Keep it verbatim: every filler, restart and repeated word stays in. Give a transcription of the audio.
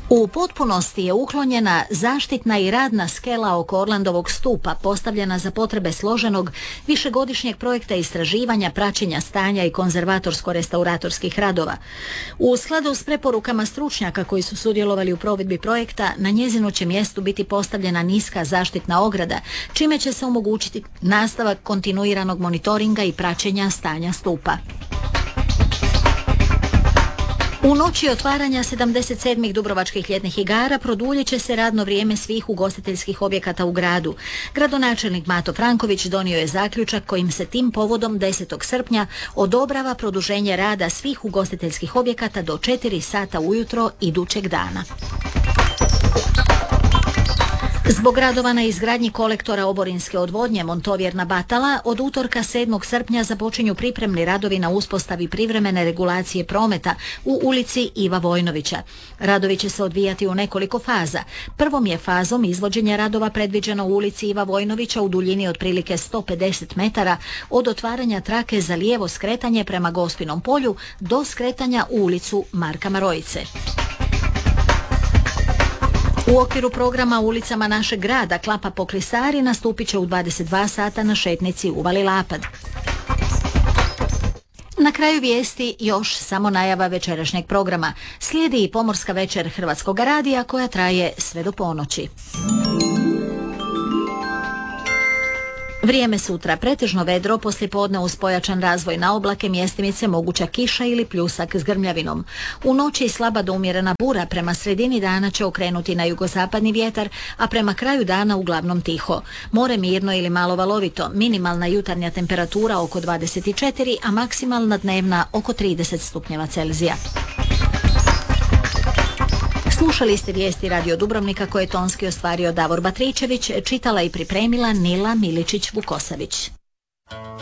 U potpunosti je uklonjena zaštitna i radna skela oko Orlandovog stupa, postavljena za potrebe složenog višegodišnjeg projekta istraživanja, praćenja stanja i konzervatorsko-restauratorskih radova. U skladu s preporukama stručnjaka koji su sudjelovali u provedbi projekta, na njezinu će mjestu biti postavljena niska zaštitna ograda, čime će se omogućiti nastavak kontinuiranog monitoringa i praćenja stanja stupa. U noći otvaranja sedamdeset sedmih Dubrovačkih ljetnih igara produljit će se radno vrijeme svih ugostiteljskih objekata u gradu. Gradonačelnik Mato Franković donio je zaključak kojim se tim povodom desetog srpnja odobrava produženje rada svih ugostiteljskih objekata do četiri sata ujutro idućeg dana. Zbog radova na izgradnji kolektora oborinske odvodnje Montovjerna Batala, od utorka sedmog srpnja započinju pripremni radovi na uspostavi privremene regulacije prometa u ulici Iva Vojnovića. Radovi će se odvijati u nekoliko faza. Prvom je fazom izvođenja radova predviđeno u ulici Iva Vojnovića u duljini otprilike sto pedeset metara od otvaranja trake za lijevo skretanje prema Gospinom polju do skretanja u ulicu Marka Marojice. U okviru programa ulicama našeg grada Klapa po Klisari nastupit će u dvadeset dva sata na šetnici Uvali Lapad. Na kraju vijesti još samo najava večerašnjeg programa. Slijedi i pomorska večer Hrvatskog radija koja traje sve do ponoći. Vrijeme sutra pretežno vedro, poslijepodne uz pojačan razvoj na oblake, mjestimice moguća kiša ili pljusak s grmljavinom. U noći slaba do umjerena bura, prema sredini dana će okrenuti na jugozapadni vjetar, a prema kraju dana uglavnom tiho. More mirno ili malo valovito, minimalna jutarnja temperatura oko dvadeset četiri, a maksimalna dnevna oko trideset stupnjeva Celzija. Slušali ste vijesti Radio Dubrovnika koje je tonski ostvario Davor Batričević, čitala i pripremila Nila Miličić-Vukosavić.